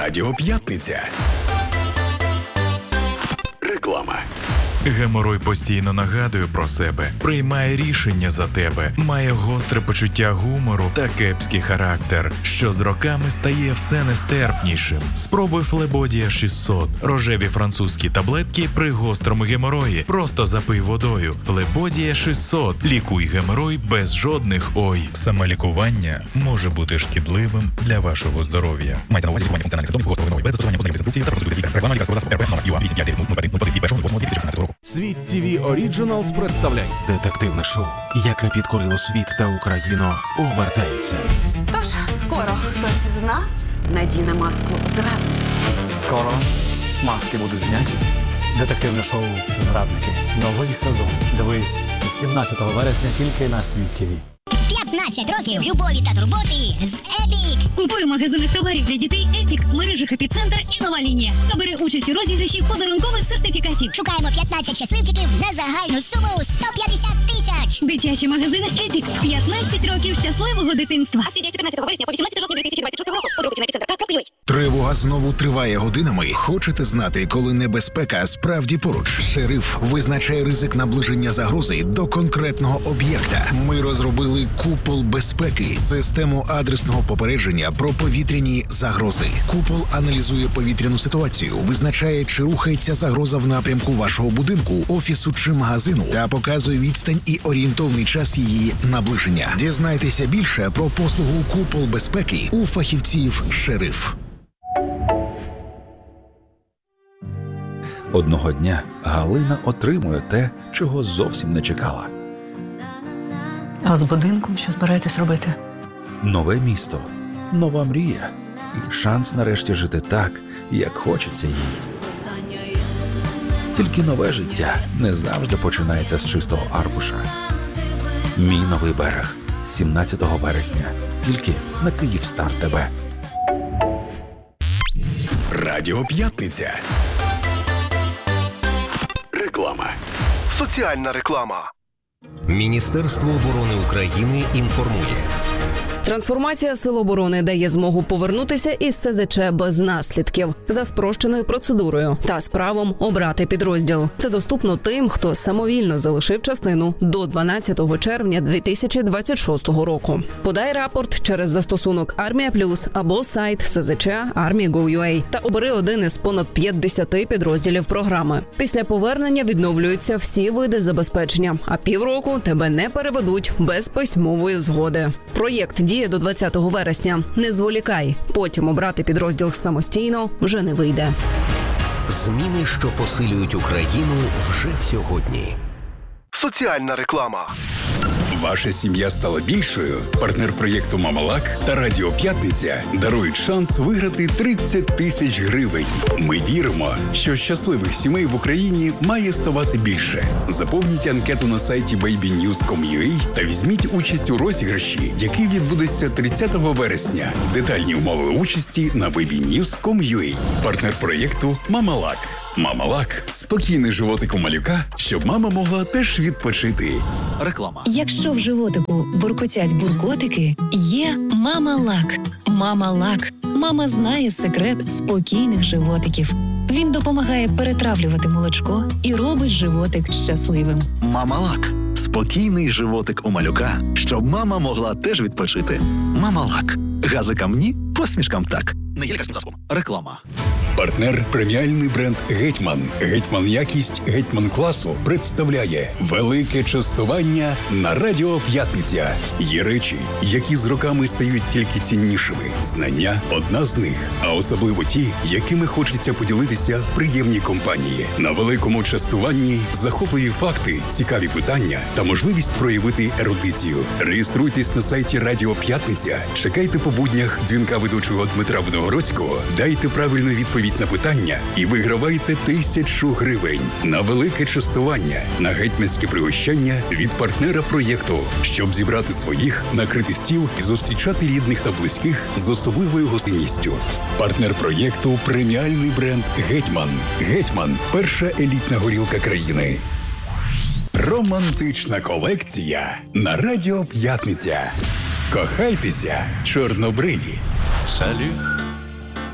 Радіо П'ятниця. Реклама. Геморой постійно нагадує про себе, приймає рішення за тебе, має гостре почуття гумору та кепський характер, що з роками стає все нестерпнішим. Спробуй Флебодія 600. Рожеві французькі таблетки при гострому геморої. Просто запий водою. Флебодія 600. Лікуй геморой без жодних «ой». Самолікування може бути шкідливим для вашого здоров'я. Мається на увазі лікування функціональних симптомів гострого геморою без застосування позначених інструкції та процедури лікаря. Реклама лікарського засобу РП номер ЮА 8500101 року. Світ ТВ Оріджиналс представляє детективне шоу, яке підкорило світ та Україну, повертається. Тож, скоро хтось із нас надіне маску зрадника. Скоро маски будуть зняті. Детективне шоу «Зрадники». Новий сезон. Дивись з 17 вересня тільки на Світ ТВ. 15 років любові та турботи з Епік. Купуй в магазинах товарів для дітей Епік, мережах Епіцентр і Нова лінія. Та бери участь у розіграші подарункових сертифікатів. Шукаємо 15 щасливчиків на загальну суму 150 тисяч. Дитячі магазини Епік. 15 років щасливого дитинства. Акція діє з 14 вересня по 18 жовтня 2026 року. Подробиці на Епіцентр.ua. Тривога знову триває годинами. Хочете знати, коли небезпека справді поруч? Шериф визначає ризик наближення загрози до конкретного об'єкта. Ми розробили Купол безпеки – систему адресного попередження про повітряні загрози. Купол аналізує повітряну ситуацію, визначає, чи рухається загроза в напрямку вашого будинку, офісу чи магазину, та показує відстань і орієнтовний час її наближення. Дізнайтеся більше про послугу Купол безпеки у фахівців «Шериф». Одного дня Галина отримує те, чого зовсім не чекала. А з будинком що збираєтесь робити? Нове місто, нова мрія і шанс нарешті жити так, як хочеться їй. Тільки нове життя не завжди починається з чистого аркуша. Мій новий берег. 17 вересня. Тільки на Київстар ТБ. Радіо П'ятниця. Реклама. соціальна реклама. Міністерство оборони України інформує. Трансформація Сил оборони дає змогу повернутися із СЗЧ без наслідків за спрощеною процедурою та з правом обрати підрозділ. Це доступно тим, хто самовільно залишив частину до 12 червня 2026 року. Подай рапорт через застосунок Армія Плюс або сайт СЗЧ Army.gov.ua та обери один із понад 50 підрозділів програми. Після повернення відновлюються всі види забезпечення, а півроку тебе не переведуть без письмової згоди. Проєкт діє до 20 вересня. Не зволікай. Потім обрати підрозділ самостійно вже не вийде. Зміни, що посилюють Україну вже сьогодні. Соціальна реклама. Ваша сім'я стала більшою? Партнер проєкту «Мамалак» та Радіо П'ятниця дарують шанс виграти 30 тисяч гривень. Ми віримо, що щасливих сімей в Україні має ставати більше. Заповніть анкету на сайті babynews.com.ua та візьміть участь у розіграші, який відбудеться 30 вересня. Детальні умови участі на babynews.com.ua. Партнер проєкту «Мамалак». «Мамалак» – спокійний животик у малюка, щоб мама могла теж відпочити. Реклама. Якщо в животику буркотять буркотики, є «Мамалак». «Мамалак». Мама знає секрет спокійних животиків. Він допомагає перетравлювати молочко і робить животик щасливим. «Мамалак» – спокійний животик у малюка, щоб мама могла теж відпочити. «Мамалак». Газикам ні, посмішкам так. Не є лікарським засобом. Реклама. Партнер преміальний бренд «Гетьман». «Гетьман якість», «Гетьман класу» представляє велике частування на Радіо П'ятниця. Є речі, які з роками стають тільки ціннішими. Знання – одна з них, а особливо ті, якими хочеться поділитися в приємній компанії. На великому частуванні захопливі факти, цікаві питання та можливість проявити ерудицію. Реєструйтесь на сайті Радіо П'ятниця, чекайте по буднях дзвінка ведучого Дмитра Виногородського, дайте правильну відповідь на питання і вигравайте 1000 гривень на велике частування, на гетьманське пригощання від партнера проєкту, щоб зібрати своїх, накрити стіл і зустрічати рідних та близьких з особливою гостинністю. Партнер проєкту – преміальний бренд «Гетьман». «Гетьман» – перша елітна горілка країни. Романтична колекція на Радіо П'ятниця. Кохайтеся, чорнобриві. Salut